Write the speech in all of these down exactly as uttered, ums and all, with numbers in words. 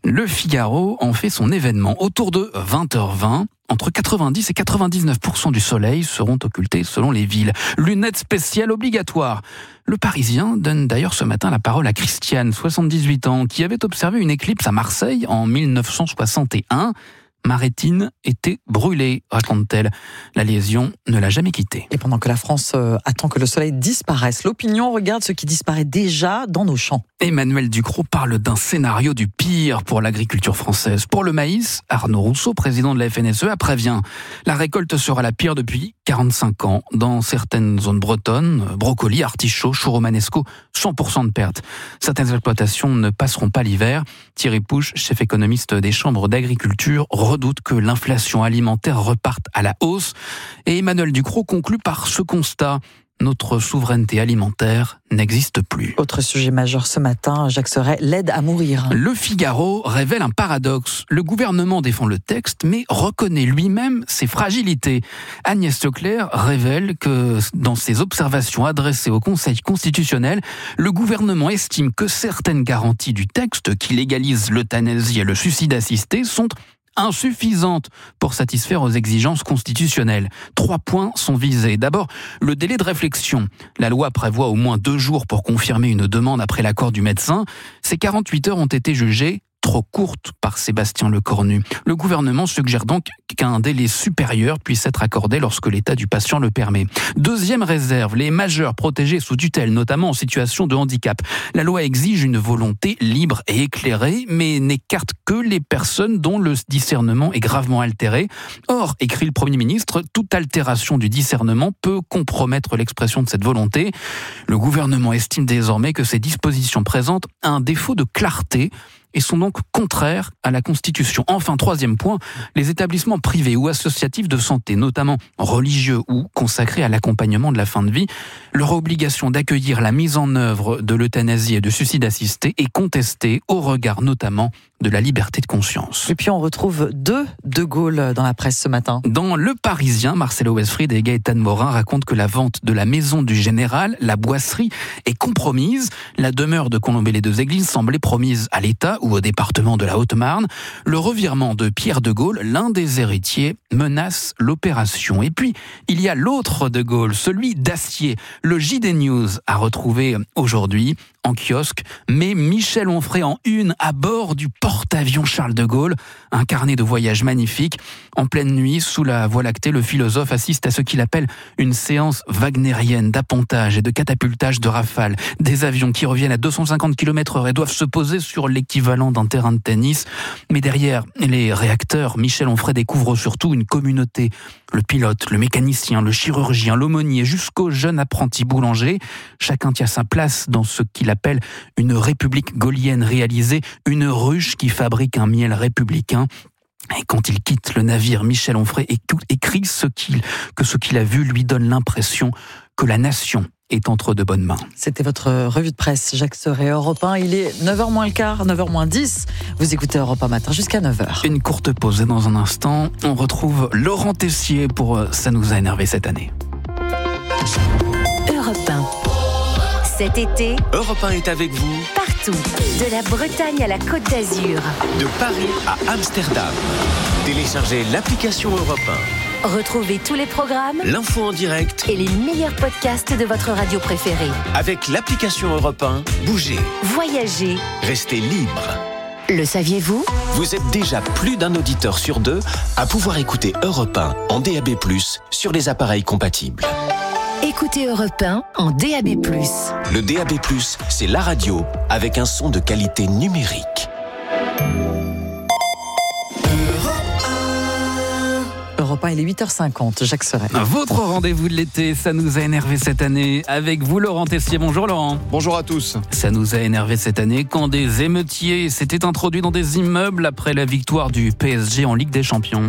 Le Figaro en fait son événement. Autour de vingt heures vingt, entre quatre-vingt-dix et quatre-vingt-dix-neuf pour cent du soleil seront occultés selon les villes. Lunettes spéciales obligatoires. Le Parisien donne d'ailleurs ce matin la parole à Christiane, soixante-dix-huit ans, qui avait observé une éclipse à Marseille en mille neuf cent soixante et un. Ma rétine était brûlée, raconte-t-elle. La lésion ne l'a jamais quittée. Et pendant que la France euh, attend que le soleil disparaisse, l'opinion regarde ce qui disparaît déjà dans nos champs. Emmanuel Ducrot parle d'un scénario du pire pour l'agriculture française. Pour le maïs, Arnaud Rousseau, président de la F N S E A, prévient. La récolte sera la pire depuis quarante-cinq ans. Dans certaines zones bretonnes, brocolis, artichauts, chou romanesco, cent pour cent de pertes. Certaines exploitations ne passeront pas l'hiver. Thierry Pouche, chef économiste des chambres d'agriculture, redoute que l'inflation alimentaire reparte à la hausse. Et Emmanuel Ducrot conclut par ce constat. Notre souveraineté alimentaire n'existe plus. Autre sujet majeur ce matin, Jacques Serret, l'aide à mourir. Le Figaro révèle un paradoxe. Le gouvernement défend le texte, mais reconnaît lui-même ses fragilités. Agnès Leclerc révèle que, dans ses observations adressées au Conseil constitutionnel, le gouvernement estime que certaines garanties du texte, qui légalisent l'euthanasie et le suicide assisté, sont insuffisantes pour satisfaire aux exigences constitutionnelles. Trois points sont visés. D'abord, le délai de réflexion. La loi prévoit au moins deux jours pour confirmer une demande après l'accord du médecin. Ces quarante-huit heures ont été jugées trop courte par Sébastien Lecornu. Le gouvernement suggère donc qu'un délai supérieur puisse être accordé lorsque l'état du patient le permet. Deuxième réserve, les majeurs protégés sous tutelle, notamment en situation de handicap. La loi exige une volonté libre et éclairée, mais n'écarte que les personnes dont le discernement est gravement altéré. Or, écrit le Premier ministre, toute altération du discernement peut compromettre l'expression de cette volonté. Le gouvernement estime désormais que ces dispositions présentent un défaut de clarté et sont donc contraires à la Constitution. Enfin, troisième point, les établissements privés ou associatifs de santé, notamment religieux ou consacrés à l'accompagnement de la fin de vie, leur obligation d'accueillir la mise en œuvre de l'euthanasie et de suicide assisté est contestée au regard notamment de la liberté de conscience. Et puis on retrouve deux De Gaulle dans la presse ce matin. Dans Le Parisien, Marcelo Westfried et Gaëtan Morin racontent que la vente de la maison du général, la boisserie, est compromise. La demeure de Colombey-les-Deux-Églises semblait promise à l'État ou au département de la Haute-Marne. Le revirement de Pierre de Gaulle, l'un des héritiers, menace l'opération. Et puis, il y a l'autre De Gaulle, celui d'Acier. Le J D News a retrouvé aujourd'hui en kiosque, mais Michel Onfray en une à bord du porte-avions Charles de Gaulle, un carnet de voyage magnifique. En pleine nuit, sous la Voie lactée, le philosophe assiste à ce qu'il appelle une séance wagnérienne d'appontage et de catapultage de rafales. Des avions qui reviennent à deux cent cinquante kilomètres heure et doivent se poser sur l'équivalent d'un terrain de tennis. Mais derrière les réacteurs, Michel Onfray découvre surtout une communauté. Le pilote, le mécanicien, le chirurgien, l'aumônier, jusqu'au jeune apprenti boulanger. Chacun tient sa place dans ce qu'il appelle une république gaullienne réalisée, une ruche qui fabrique un miel républicain. Et quand il quitte le navire, Michel Onfray écrit ce qu'il, que ce qu'il a vu lui donne l'impression que la nation est entre de bonnes mains. C'était votre revue de presse, Jacques Serret, Europe un. Il est neuf heures moins le quart, neuf heures moins dix. Vous écoutez Europe un matin jusqu'à neuf heures. Une courte pause et dans un instant, on retrouve Laurent Tessier pour Ça nous a énervé cette année. Europe un. Cet été, Europe un est avec vous partout, de la Bretagne à la Côte d'Azur, de Paris à Amsterdam. Téléchargez l'application Europe un. Retrouvez tous les programmes, l'info en direct et les meilleurs podcasts de votre radio préférée. Avec l'application Europe un, bougez, voyagez, restez libre. Le saviez-vous ? Vous êtes déjà plus d'un auditeur sur deux à pouvoir écouter Europe un en D A B plus, sur les appareils compatibles. Écoutez Europe un en D A B plus. Le D A B plus, c'est la radio avec un son de qualité numérique. Europe un, il est huit heures cinquante, Jacques Serret. Votre rendez-vous de l'été, ça nous a énervé cette année. Avec vous, Laurent Tessier. Bonjour, Laurent. Bonjour à tous. Ça nous a énervé cette année quand des émeutiers s'étaient introduits dans des immeubles après la victoire du P S G en Ligue des Champions.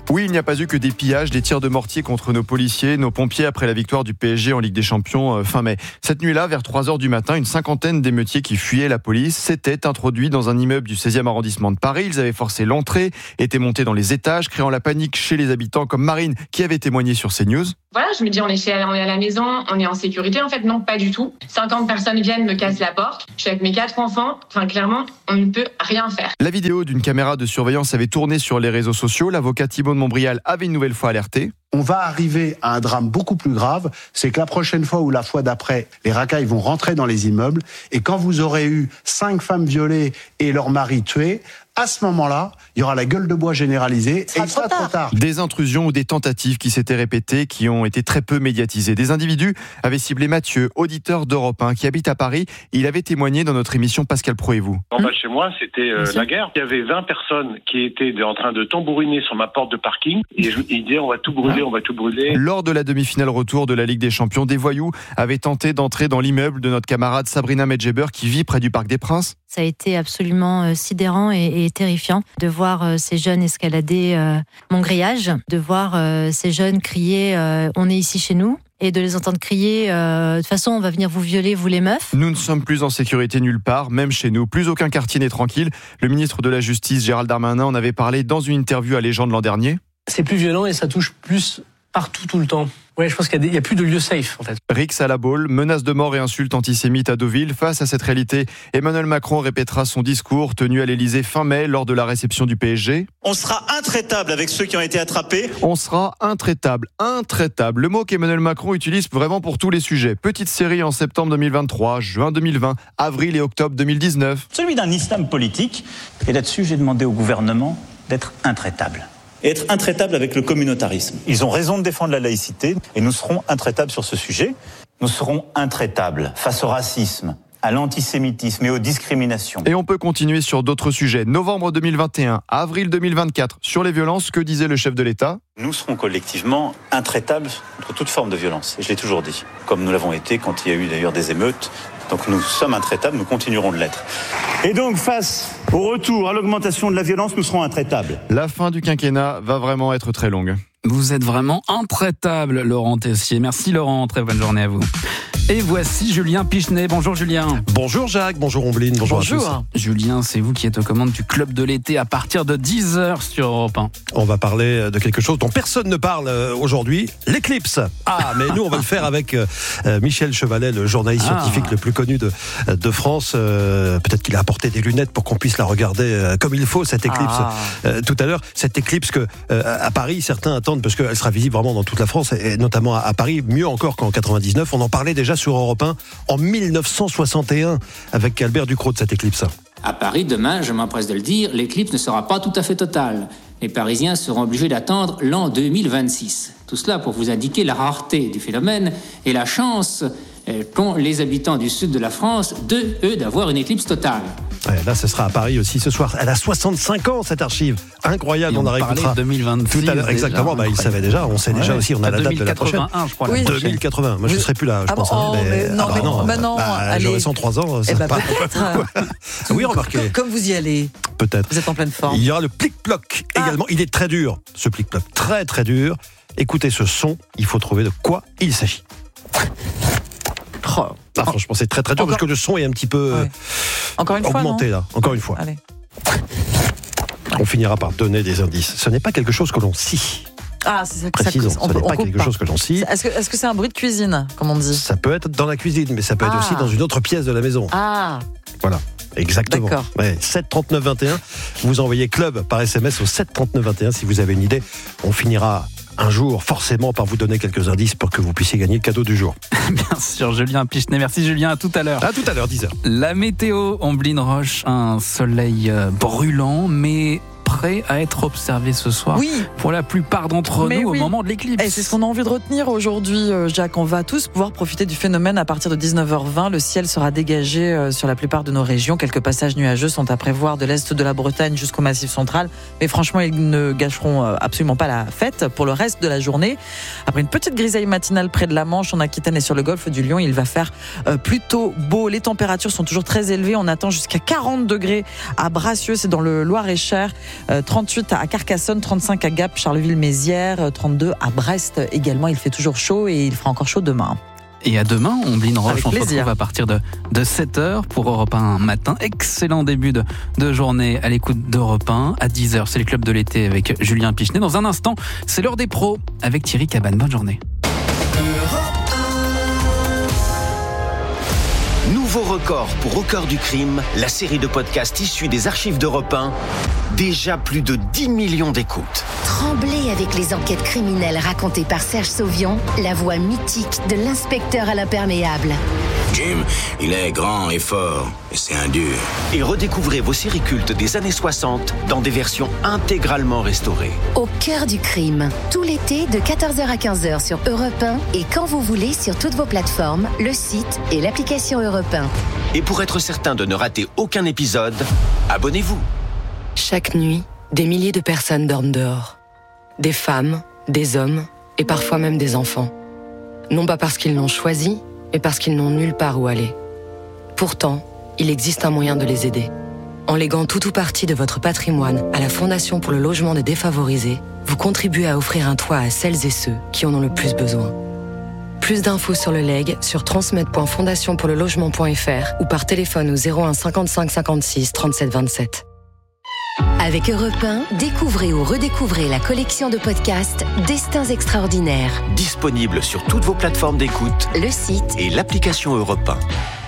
Oui, il n'y a pas eu que des pillages, des tirs de mortier contre nos policiers, nos pompiers après la victoire du P S G en Ligue des Champions euh, fin mai. Cette nuit-là, vers trois heures du matin, une cinquantaine d'émeutiers qui fuyaient la police s'étaient introduits dans un immeuble du seizième arrondissement de Paris. Ils avaient forcé l'entrée, étaient montés dans les étages, créant la panique chez les habitants comme Marine qui avait témoigné sur CNews. Voilà, je me dis on est, chez, on est à la maison, on est en sécurité. En fait, non, pas du tout. cinquante personnes viennent, me cassent la porte. Je suis avec mes quatre enfants. Enfin, clairement, on ne peut rien faire. La vidéo d'une caméra de surveillance avait tourné sur les réseaux sociaux. L'avocat Thibault de Montbrial avait une nouvelle fois alerté. On va arriver à un drame beaucoup plus grave, c'est que la prochaine fois ou la fois d'après, les racailles vont rentrer dans les immeubles et quand vous aurez eu cinq femmes violées et leur mari tué, à ce moment-là, il y aura la gueule de bois généralisée et il sera trop tard. Des intrusions ou des tentatives qui s'étaient répétées, qui ont été très peu médiatisées. Des individus avaient ciblé Mathieu, auditeur d'Europe un, qui habite à Paris. Il avait témoigné dans notre émission Pascal Pro et vous. En bas de chez moi, c'était euh, la guerre. Il y avait vingt personnes qui étaient en train de tambouriner sur ma porte de parking et ils disaient on va tout brûler, on va tout brûler. Lors de la demi-finale retour de la Ligue des Champions, des voyous avaient tenté d'entrer dans l'immeuble de notre camarade Sabrina Medjeber qui vit près du Parc des Princes. Ça a été absolument euh, sidérant et, et terrifiant de voir euh, ces jeunes escalader euh, mon grillage, de voir euh, ces jeunes crier euh, « on est ici chez nous ». Et de les entendre crier euh, « de toute façon, on va venir vous violer, vous les meufs ». Nous ne sommes plus en sécurité nulle part, même chez nous. Plus aucun quartier n'est tranquille. Le ministre de la Justice, Gérald Darmanin, en avait parlé dans une interview à Légende l'an dernier. C'est plus violent et ça touche plus partout, tout le temps. Ouais, je pense qu'il n'y a, a plus de lieu safe, en fait. Rix à la Baule, menaces de mort et insultes antisémites à Deauville. Face à cette réalité, Emmanuel Macron répétera son discours tenu à l'Élysée fin mai lors de la réception du P S G. On sera intraitable avec ceux qui ont été attrapés. On sera intraitable, intraitable. Le mot qu'Emmanuel Macron utilise vraiment pour tous les sujets. Petite série en septembre deux mille vingt-trois, juin deux mille vingt, avril et octobre deux mille dix-neuf. Celui d'un islam politique. Et là-dessus, j'ai demandé au gouvernement d'être intraitable. Et être intraitable avec le communautarisme. Ils ont raison de défendre la laïcité et nous serons intraitables sur ce sujet. Nous serons intraitables face au racisme, à l'antisémitisme et aux discriminations. Et on peut continuer sur d'autres sujets. Novembre deux mille vingt et un, avril deux mille vingt-quatre, sur les violences, que disait le chef de l'État ? Nous serons collectivement intraitables contre toute forme de violence. Et je l'ai toujours dit, comme nous l'avons été quand il y a eu d'ailleurs des émeutes. Donc nous sommes intraitables, nous continuerons de l'être. Et donc face au retour à l'augmentation de la violence, nous serons intraitables. La fin du quinquennat va vraiment être très longue. Vous êtes vraiment intraitable, Laurent Tessier. Merci Laurent, très bonne journée à vous. Et voici Julien Pichenet. Bonjour Julien. Bonjour Jacques, bonjour Ombline, bonjour, bonjour à tous. Julien, c'est vous qui êtes aux commandes du Club de l'été à partir de dix heures sur Europe un. On va parler de quelque chose dont personne ne parle aujourd'hui, l'éclipse. Ah, mais nous on va le faire avec euh, Michel Chevalet, le journaliste ah. scientifique le plus connu de, de France. Euh, peut-être qu'il a apporté des lunettes pour qu'on puisse la regarder euh, comme il faut, cette éclipse. Ah. Euh, tout à l'heure, cette éclipse que euh, à Paris, certains attendent parce qu'elle sera visible vraiment dans toute la France, et notamment à, à Paris, mieux encore qu'en quatre-vingt-dix-neuf. On en parlait déjà sur Europe un en mille neuf cent soixante et un avec Albert Ducrot de cette éclipse. À Paris, demain, je m'empresse de le dire, l'éclipse ne sera pas tout à fait totale. Les Parisiens seront obligés d'attendre l'an deux mille vingt-six. Tout cela pour vous indiquer la rareté du phénomène et la chance qu'ont les habitants du sud de la France, de eux, d'avoir une éclipse totale. Ouais, là, ce sera à Paris aussi ce soir. Elle a soixante-cinq ans, cette archive. Incroyable, on, on en réécoutera deux mille vingt-six. Tout à l'heure, exactement, bah, il savait déjà, on sait ouais, déjà aussi, on a la date de la prochaine. Je crois, oui. deux mille quatre-vingts, moi je ne serai plus là, je ah pense. Bon, hein, mais, mais, non, ah bah mais, non, bah non bah, j'aurai cent trois ans, ça eh bah, pas. Oui, remarquez. Comme, comme vous y allez. Peut-être. Vous êtes en pleine forme. Il y aura le plic-ploc ah. également. Il est très dur, ce plic-ploc, très très dur. Écoutez ce son, il faut trouver de quoi il s'agit. Oh. Ah, franchement, c'est très très dur. Encore... parce que le son est un petit peu ouais. Encore une augmenté fois, là. Encore une fois. Allez. On finira par donner des indices. Ce n'est pas quelque chose que l'on scie. Ah, c'est ça. Précisons, ça, on, ce n'est pas quelque pas. chose que l'on scie. Est-ce que, est-ce que c'est un bruit de cuisine, comme on dit ? Ça peut être dans la cuisine, mais ça peut ah. être aussi dans une autre pièce de la maison. Ah. Voilà. Exactement. D'accord. Ouais, sept trente-neuf vingt et un. Vous envoyez club par S M S au sept trente-neuf vingt et un si vous avez une idée. On finira un jour forcément par vous donner quelques indices pour que vous puissiez gagner le cadeau du jour. Bien sûr, Julien Pichenet. Merci Julien, à tout à l'heure. À tout à l'heure, dix heures. La météo, Ombline Roche, un soleil brûlant, mais prêt à être observé ce soir oui. pour la plupart d'entre Mais nous oui. au moment de l'éclipse. Et c'est ce qu'on a envie de retenir aujourd'hui, Jacques. On va tous pouvoir profiter du phénomène à partir de dix-neuf heures vingt. Le ciel sera dégagé sur la plupart de nos régions. Quelques passages nuageux sont à prévoir de l'est de la Bretagne jusqu'au Massif central. Mais franchement, ils ne gâcheront absolument pas la fête pour le reste de la journée. Après une petite grisaille matinale près de la Manche, en Aquitaine et sur le golfe du Lion, il va faire plutôt beau. Les températures sont toujours très élevées. On attend jusqu'à quarante degrés à Bracieux, c'est dans le Loir-et-Cher. trente-huit à Carcassonne, trente-cinq à Gap, Charleville-Mézières, trente-deux à Brest également. Il fait toujours chaud et il fera encore chaud demain. Et à demain, Omblin Roche, Avec on se plaisir. retrouve à partir de, de sept heures pour Europe un matin. Excellent début de, de journée à l'écoute d'Europe un. À dix heures, c'est le club de l'été avec Julien Pichenet. Dans un instant, c'est l'heure des pros avec Thierry Cabane. Bonne journée. Nouveau record pour Au cœur du crime, la série de podcasts issue des archives d'Europe un. Déjà plus de dix millions d'écoutes. Tremblez avec les enquêtes criminelles racontées par Serge Sauvion, la voix mythique de l'inspecteur à l'imperméable. Jim, il est grand et fort, et c'est un dur. Et redécouvrez vos séries cultes des années soixante dans des versions intégralement restaurées. Au cœur du crime, tout l'été de quatorze heures à quinze heures sur Europe un et quand vous voulez sur toutes vos plateformes, le site et l'application Europe un. Et pour être certain de ne rater aucun épisode, abonnez-vous. Chaque nuit, des milliers de personnes dorment dehors. Des femmes, des hommes et parfois même des enfants. Non pas parce qu'ils l'ont choisi, mais parce qu'ils n'ont nulle part où aller. Pourtant, il existe un moyen de les aider. En léguant tout ou partie de votre patrimoine à la Fondation pour le logement des défavorisés, vous contribuez à offrir un toit à celles et ceux qui en ont le plus besoin. Plus d'infos sur le legs sur transmettre point fondation pour le logement point f r ou par téléphone au zéro un cinquante-cinq cinquante-six trente-sept vingt-sept. Avec Europe un, découvrez ou redécouvrez la collection de podcasts Destins extraordinaires. Disponible sur toutes vos plateformes d'écoute, le site et l'application Europe un.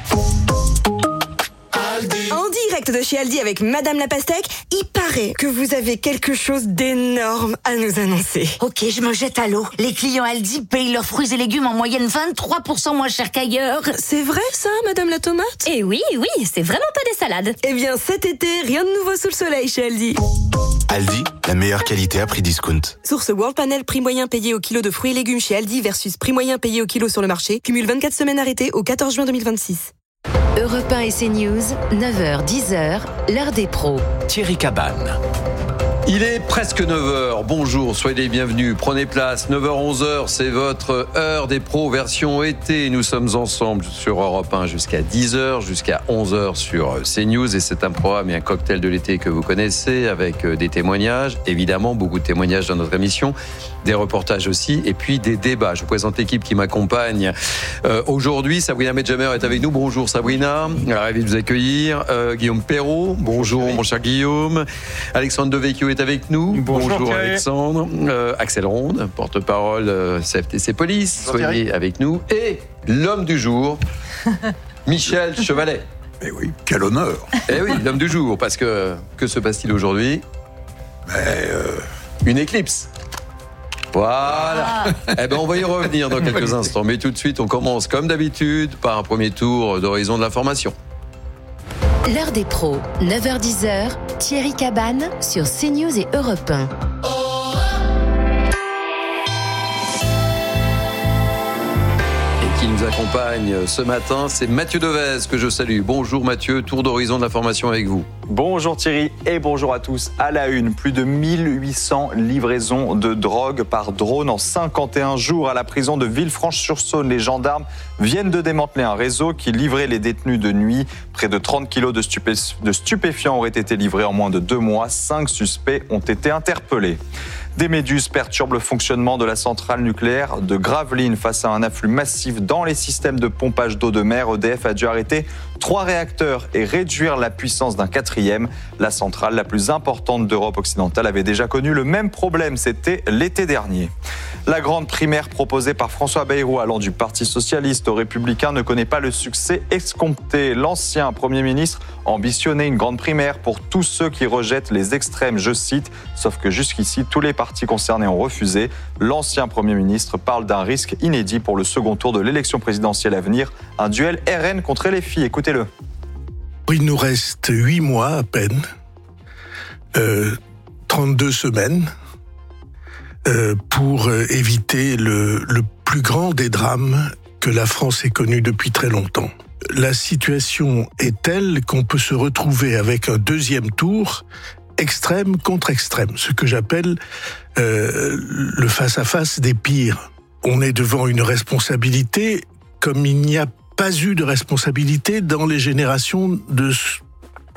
En direct de chez Aldi avec Madame la Pastèque, il paraît que vous avez quelque chose d'énorme à nous annoncer. Ok, je me jette à l'eau. Les clients Aldi payent leurs fruits et légumes en moyenne vingt-trois pour cent moins cher qu'ailleurs. C'est vrai ça, Madame la Tomate? Eh oui, oui, c'est vraiment pas des salades. Eh bien cet été, rien de nouveau sous le soleil chez Aldi. Aldi, la meilleure qualité à prix discount. Source World Panel, prix moyen payé au kilo de fruits et légumes chez Aldi versus prix moyen payé au kilo sur le marché. Cumule vingt-quatre semaines arrêtées au quatorze juin deux mille vingt-six. Europe un et CNews, neuf heures dix heures, l'heure des pros. Thierry Cabane. Il est presque neuf heures. Bonjour, soyez les bienvenus. Prenez place. neuf heures onze heures, c'est votre heure des pros version été. Nous sommes ensemble sur Europe un jusqu'à dix heures, jusqu'à onze heures sur CNews. Et c'est un programme et un cocktail de l'été que vous connaissez avec des témoignages. Évidemment, beaucoup de témoignages dans notre émission. Des reportages aussi. Et puis des débats. Je vous présente l'équipe qui m'accompagne euh, aujourd'hui. Sabrina Medjamer est avec nous. Bonjour Sabrina. Ravi de vous accueillir. Euh, Guillaume Perrault. Bonjour mon cher Guillaume. Alexandre Devecchio est avec nous. Bonjour, Bonjour Alexandre. Euh, Axel Ronde, porte-parole euh, C F T C Police. Bonjour, soyez Thierry. Avec nous. Et l'homme du jour, Michel Chevalet. Eh oui, quel honneur. Eh oui, l'homme du jour, parce que que se passe-t-il aujourd'hui? Mais euh... Une éclipse. Voilà. Ah. Eh ben, on va y revenir dans quelques instants. Mais tout de suite, on commence comme d'habitude par un premier tour d'horizon de l'information. L'heure des pros, neuf heures dix heures, Thierry Cabane sur CNews et Europe un. Et qui nous accompagne ce matin, c'est Mathieu Devez que je salue. Bonjour Mathieu, tour d'horizon de l'information avec vous. Bonjour Thierry et bonjour à tous. À la une, plus de mille huit cents livraisons de drogue par drone en cinquante et un jours à la prison de Villefranche-sur-Saône. Les gendarmes viennent de démanteler un réseau qui livrait les détenus de nuit. Près de trente kilos de, stupé... de stupéfiants auraient été livrés en moins de deux mois. Cinq suspects ont été interpellés. Des méduses perturbent le fonctionnement de la centrale nucléaire de Gravelines face à un afflux massif dans les systèmes de pompage d'eau de mer. E D F a dû arrêter trois réacteurs et réduire la puissance d'un quatrième. La centrale la plus importante d'Europe occidentale avait déjà connu le même problème, c'était l'été dernier. La grande primaire proposée par François Bayrou allant du Parti socialiste aux Républicains ne connaît pas le succès escompté. L'ancien Premier ministre ambitionnait une grande primaire pour tous ceux qui rejettent les extrêmes, je cite, sauf que jusqu'ici, tous les partis concernés ont refusé. L'ancien Premier ministre parle d'un risque inédit pour le second tour de l'élection présidentielle à venir, un duel R N contre L F I. Écoutez-le. Il nous reste huit mois à peine, euh, trente-deux semaines, euh, pour éviter le, le plus grand des drames que la France ait connu depuis très longtemps. La situation est telle qu'on peut se retrouver avec un deuxième tour extrême contre extrême, ce que j'appelle euh, le face-à-face des pires. On est devant une responsabilité comme il n'y a pas eu de responsabilité dans les générations de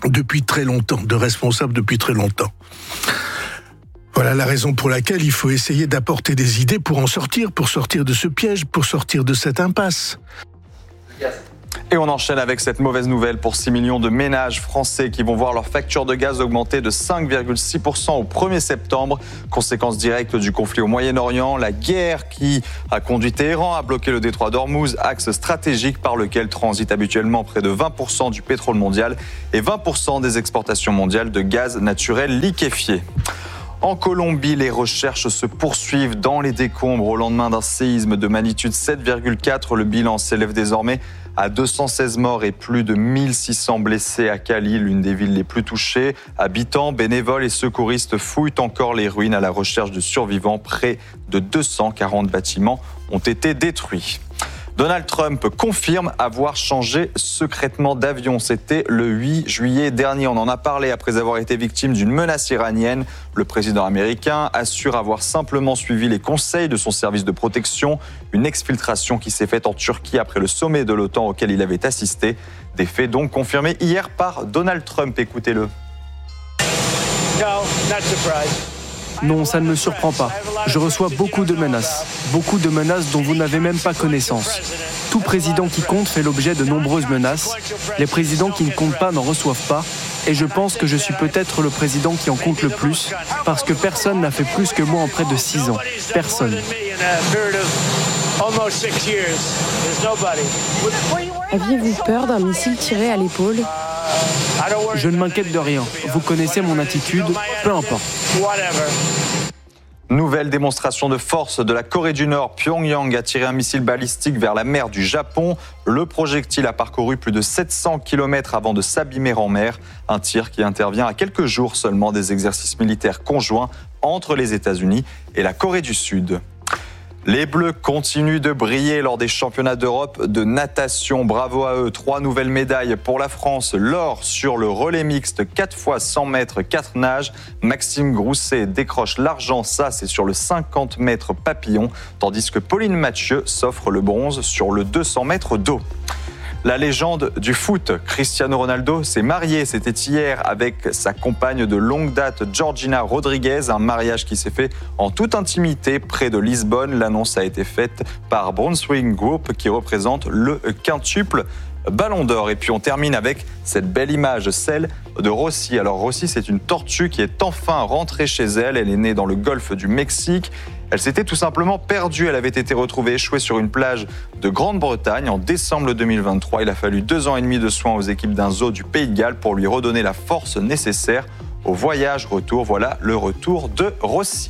depuis très longtemps, de responsables depuis très longtemps. Voilà la raison pour laquelle il faut essayer d'apporter des idées pour en sortir, pour sortir de ce piège, pour sortir de cette impasse. Et on enchaîne avec cette mauvaise nouvelle pour six millions de ménages français qui vont voir leur facture de gaz augmenter de cinq virgule six pour cent au premier septembre. Conséquence directe du conflit au Moyen-Orient, la guerre qui a conduit Téhéran à bloquer le détroit d'Ormuz, axe stratégique par lequel transite habituellement près de vingt pour cent du pétrole mondial et vingt pour cent des exportations mondiales de gaz naturel liquéfié. En Colombie, les recherches se poursuivent dans les décombres au lendemain d'un séisme de magnitude sept virgule quatre. Le bilan s'élève désormais à deux cent seize morts et plus de mille six cents blessés à Cali, l'une des villes les plus touchées. Habitants, bénévoles et secouristes fouillent encore les ruines à la recherche de survivants. Près de deux cent quarante bâtiments ont été détruits. Donald Trump confirme avoir changé secrètement d'avion. C'était le huit juillet dernier. On en a parlé après avoir été victime d'une menace iranienne. Le président américain assure avoir simplement suivi les conseils de son service de protection. Une exfiltration qui s'est faite en Turquie après le sommet de l'OTAN auquel il avait assisté. Des faits donc confirmés hier par Donald Trump. Écoutez-le. No, not surprised. Non, ça ne me surprend pas. Je reçois beaucoup de menaces. Beaucoup de menaces dont vous n'avez même pas connaissance. Tout président qui compte fait l'objet de nombreuses menaces. Les présidents qui ne comptent pas n'en reçoivent pas. Et je pense que je suis peut-être le président qui en compte le plus, parce que personne n'a fait plus que moi en près de six ans. Personne. Aviez-vous peur d'un missile tiré à l'épaule ? Je ne m'inquiète de rien. Vous connaissez mon attitude, peu importe. Nouvelle démonstration de force de la Corée du Nord. Pyongyang a tiré un missile balistique vers la mer du Japon. Le projectile a parcouru plus de sept cents kilomètres avant de s'abîmer en mer. Un tir qui intervient à quelques jours seulement des exercices militaires conjoints entre les États-Unis et la Corée du Sud. Les Bleus continuent de briller lors des championnats d'Europe de natation. Bravo à eux. Trois nouvelles médailles pour la France. L'or sur le relais mixte, quatre fois cent mètres, quatre nages. Maxime Grousset décroche l'argent, ça c'est sur le cinquante mètres papillon. Tandis que Pauline Mathieu s'offre le bronze sur le deux cents mètres d'eau. La légende du foot, Cristiano Ronaldo, s'est marié, c'était hier, avec sa compagne de longue date, Georgina Rodriguez, un mariage qui s'est fait en toute intimité près de Lisbonne. L'annonce a été faite par Brunswick Group, qui représente le quintuple Ballon d'Or. Et puis on termine avec cette belle image, celle de Rossi. Alors Rossi, c'est une tortue qui est enfin rentrée chez elle. Elle est née dans le golfe du Mexique. Elle s'était tout simplement perdue. Elle avait été retrouvée échouée sur une plage de Grande-Bretagne en décembre deux mille vingt-trois. Il a fallu deux ans et demi de soins aux équipes d'un zoo du Pays de Galles pour lui redonner la force nécessaire au voyage-retour. Voilà le retour de Rossi.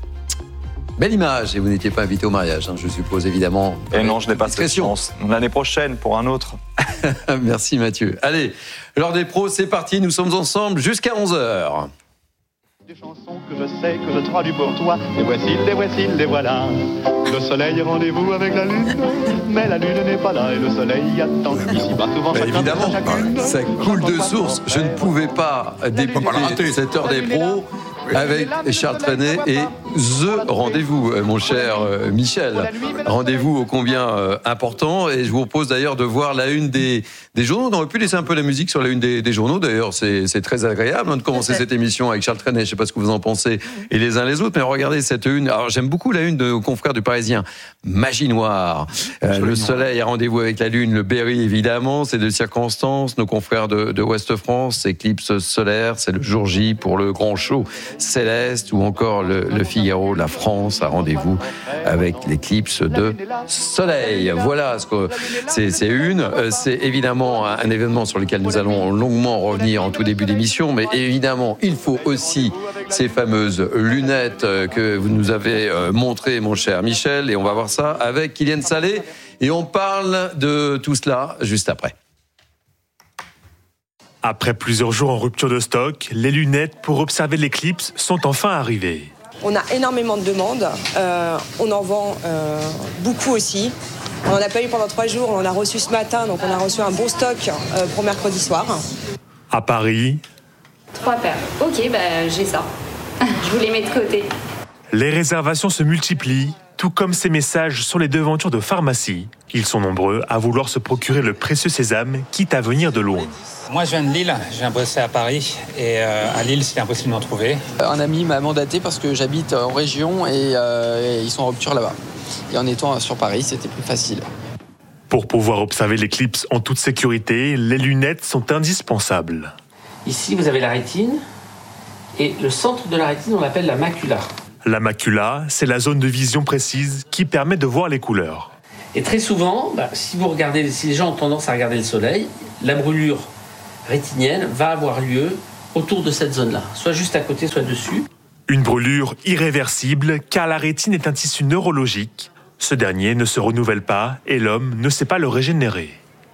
Belle image, et vous n'étiez pas invité au mariage, hein, je suppose, évidemment. Et non, je n'ai pas cette chance. L'année prochaine, pour un autre. Merci Mathieu. Allez, l'heure des pros, c'est parti, nous sommes ensemble jusqu'à onze heures. Des chansons que je sais, que je traduis pour toi, les voici, les voici, les voilà. Le soleil, rendez-vous avec la lune, mais la lune n'est pas là et le soleil attend. Ici bas souvent bah chacun évidemment, chacune, ça coule de source. Je ne pouvais pas débuter cette heure des pros avec Charles Trenet et The Rendez-vous, mon cher Michel. Rendez-vous ô combien important. Et je vous propose d'ailleurs de voir la une des, des journaux. On aurait pu laisser un peu la musique sur la une des, des journaux. D'ailleurs, c'est, c'est très agréable hein, de commencer cette émission avec Charles Trenet. Je ne sais pas ce que vous en pensez et les uns les autres. Mais regardez cette une. Alors, j'aime beaucoup la une de nos confrères du Parisien. Magie noire. Euh, le soleil a rendez-vous avec la lune. Le Berry, évidemment. C'est de circonstances. Nos confrères de, de Ouest France. Éclipse solaire. C'est le jour J pour le grand show Céleste, ou encore le, le Figaro, la France a rendez-vous avec l'éclipse de soleil. Voilà ce que c'est, c'est une. C'est évidemment un, un événement sur lequel nous allons longuement revenir en tout début d'émission, mais évidemment, il faut aussi ces fameuses lunettes que vous nous avez montrées, mon cher Michel, et on va voir ça avec Kylian Salé, et on parle de tout cela juste après. Après plusieurs jours en rupture de stock, les lunettes pour observer l'éclipse sont enfin arrivées. On a énormément de demandes, euh, on en vend euh, beaucoup aussi. On n'en a pas eu pendant trois jours, on en a reçu ce matin, donc on a reçu un bon stock euh, pour mercredi soir. À Paris, trois paires. Ok, bah j'ai ça. Je vous les mets de côté. Les réservations se multiplient tout comme ces messages sur les devantures de pharmacie. Ils sont nombreux à vouloir se procurer le précieux sésame, quitte à venir de loin. Moi, je viens de Lille, je viens bosser à Paris et euh, à Lille, c'était impossible d'en trouver. Un ami m'a mandaté parce que j'habite en région et, euh, et ils sont en rupture là-bas. Et en étant sur Paris, c'était plus facile. Pour pouvoir observer l'éclipse en toute sécurité, les lunettes sont indispensables. Ici, vous avez la rétine et le centre de la rétine, on l'appelle la macula. La macula, c'est la zone de vision précise qui permet de voir les couleurs. Et très souvent, bah, si vous regardez, si les gens ont tendance à regarder le soleil, la brûlure rétinienne va avoir lieu autour de cette zone-là, soit juste à côté, soit dessus. Une brûlure irréversible, car la rétine est un tissu neurologique. Ce dernier ne se renouvelle pas et l'homme ne sait pas le régénérer.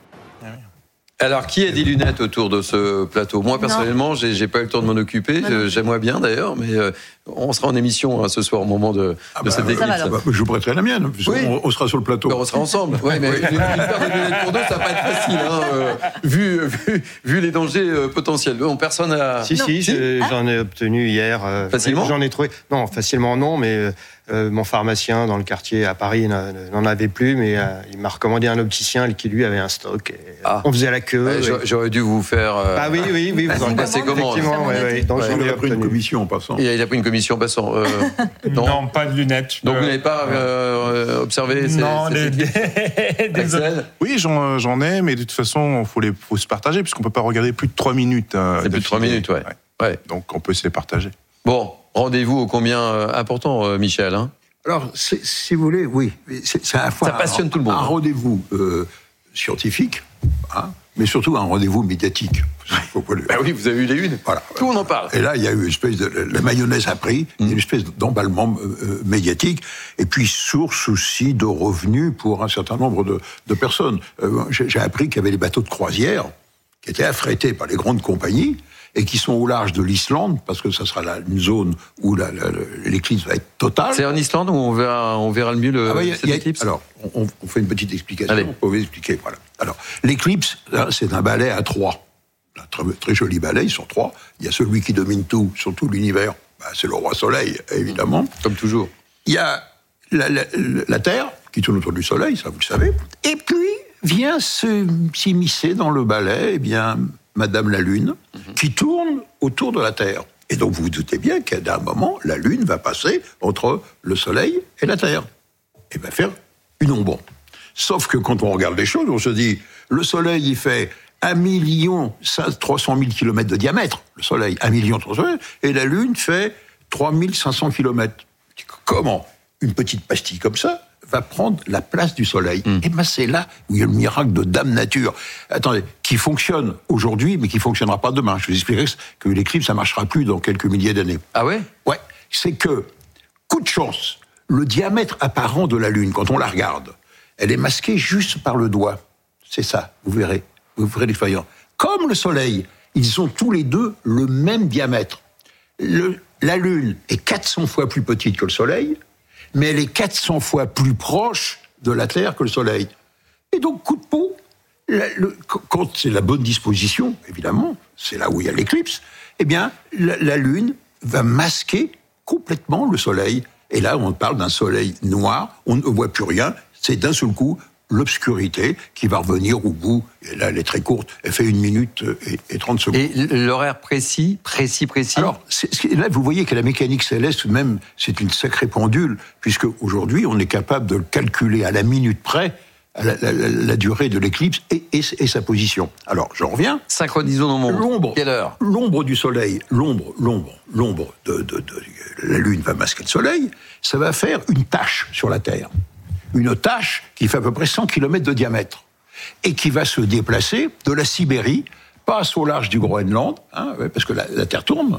Alors, qui a des lunettes autour de ce plateau ? Moi, personnellement, j'ai, j'ai pas eu le temps de m'en occuper. Non. J'aimerais bien, d'ailleurs, mais euh, on sera en émission hein, ce soir au moment de, ah de bah, cette éclipse. bah, je vous prêterai la mienne, puisqu'on oui. on sera sur le plateau. Ben, on sera ensemble. Oui, mais une, une paire de lunettes pour deux, ça va pas être facile, hein, euh, vu, vu, vu les dangers euh, potentiels. Bon, personne a... Si, non. si, je, j'en ai obtenu hier. Euh, facilement ? J'en ai trouvé... Non, facilement non, mais... Euh, mon pharmacien dans le quartier à Paris n'en avait plus, mais euh, il m'a recommandé un opticien qui lui avait un stock. Et, ah. On faisait la queue. Ouais, et... J'aurais dû vous faire. Euh... Ah oui, oui, oui. Vous en passez comment ? Effectivement, ouais, ouais. Donc, ouais, il a pris une commission en passant. Il a, il a pris une commission en passant. Euh, non. non, pas de lunettes. Donc vous n'avez pas euh, observé ces, non, ces des, des... Oui, j'en, j'en ai, mais de toute façon, il faut, les, faut se partager, puisqu'on ne peut pas regarder plus de trois minutes. Euh, C'est plus de trois minutes, ouais. ouais. ouais. Donc on peut se les partager. Bon, rendez-vous ô combien euh, important, euh, Michel hein. Alors, si vous voulez, oui, c'est, c'est à la fois ça passionne un, tout le monde. un rendez-vous euh, scientifique, hein, mais surtout un rendez-vous médiatique. Faut pas le... bah oui, vous avez eu les unes. Voilà. Tout le monde en parle. Et là, il y a eu une espèce de la mayonnaise a pris, mmh. une espèce d'emballement euh, médiatique, et puis source aussi de revenus pour un certain nombre de, de personnes. Euh, j'ai, j'ai appris qu'il y avait les bateaux de croisière qui étaient affrétés par les grandes compagnies et qui sont au large de l'Islande, parce que ça sera la, une zone où la, la, l'éclipse va être totale. C'est en Islande où on verra, on verra le mieux le, ah bah, y a, cette y a, éclipse. Alors, on, on fait une petite explication. Allez. On peut vous expliquer. Voilà. Alors, l'éclipse, c'est un balai à trois. Un très, très joli balai, ils sont trois. Il y a celui qui domine tout, sur tout l'univers. Bah, c'est le roi Soleil, évidemment. Comme toujours. Il y a la, la, la Terre, qui tourne autour du Soleil, ça vous le savez. Et puis, vient se, s'immiscer dans le balai, eh bien... Madame la Lune, mmh. qui tourne autour de la Terre. Et donc vous vous doutez bien qu'à un moment, la Lune va passer entre le Soleil et la Terre. Et va faire une ombre. Sauf que quand on regarde les choses, on se dit, le Soleil, il fait un million trois cent mille kilomètres de diamètre, le Soleil, un million trois cent mille, et la Lune fait trois mille cinq cents kilomètres. Comment une petite pastille comme ça va prendre la place du Soleil. Mmh. Et bien c'est là où il y a le miracle de Dame Nature. Attendez, qui fonctionne aujourd'hui, mais qui ne fonctionnera pas demain. Je vous expliquerai que l'éclipse, ça ne marchera plus dans quelques milliers d'années. Ah ouais ? Ouais. C'est que, coup de chance, le diamètre apparent de la Lune, quand on la regarde, elle est masquée juste par le doigt. C'est ça, vous verrez. Vous ferez l'expérience. Comme le Soleil, ils ont tous les deux le même diamètre. Le, la Lune est quatre cents fois plus petite que le Soleil, mais elle est quatre cents fois plus proche de la Terre que le Soleil. Et donc, coup de peau, la, le, quand c'est la bonne disposition, évidemment, c'est là où il y a l'éclipse, eh bien, la, la Lune va masquer complètement le Soleil. Et là, on parle d'un Soleil noir, on ne voit plus rien, c'est d'un seul coup l'obscurité qui va revenir au bout. Et là, elle est très courte, elle fait une minute et, et trente secondes. Et l'horaire précis, précis, précis Alors, c'est, là, vous voyez que la mécanique céleste, même, c'est une sacrée pendule, puisque aujourd'hui, on est capable de calculer à la minute près la, la, la, la durée de l'éclipse et, et, et sa position. Alors, j'en reviens. Synchronisons nos montres. L'ombre, quelle heure ? L'ombre du Soleil, l'ombre, l'ombre, l'ombre de, de, de la Lune va masquer le Soleil, ça va faire une tache sur la Terre. Une tache qui fait à peu près cent kilomètres de diamètre et qui va se déplacer de la Sibérie, passe au large du Groenland, hein, parce que la, la Terre tourne,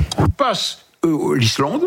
passe euh, l'Islande,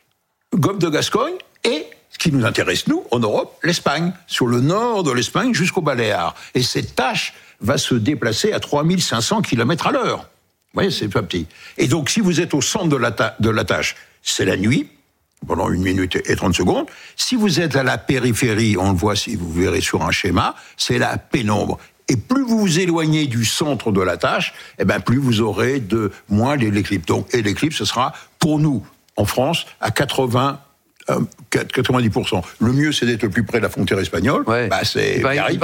Golfe de Gascogne et, ce qui nous intéresse, nous, en Europe, l'Espagne, sur le nord de l'Espagne jusqu'aux Baléares. Et cette tache va se déplacer à trois mille cinq cents kilomètres à l'heure. Vous voyez, c'est pas petit. Et donc, si vous êtes au centre de la, ta- de la tâche, c'est la nuit, pendant une minute et trente secondes. Si vous êtes à la périphérie, on le voit si vous verrez sur un schéma, c'est la pénombre. Et plus vous vous éloignez du centre de la tâche, eh ben plus vous aurez de moins l'éclipse. Donc, et l'éclipse, ce sera pour nous, en France, à quatre-vingts quatre-vingt-dix pour cent. Le mieux, c'est d'être le plus près de la frontière espagnole. Ouais. Bah, c'est il paraît, Biarritz. il